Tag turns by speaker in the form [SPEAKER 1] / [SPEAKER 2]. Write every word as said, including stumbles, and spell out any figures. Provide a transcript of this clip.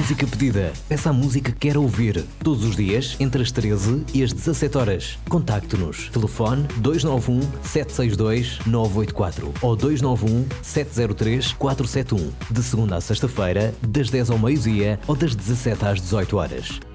[SPEAKER 1] música pedida. Peça a música que quer ouvir. Todos os dias, entre as treze e as dezassete horas. Contacte-nos. Telefone dois nove um, sete seis dois, nove oito quatro ou dois nove um, sete zero três, quatro sete um. De segunda a sexta-feira, das dez ao meio-dia ou das dezassete às dezoito horas.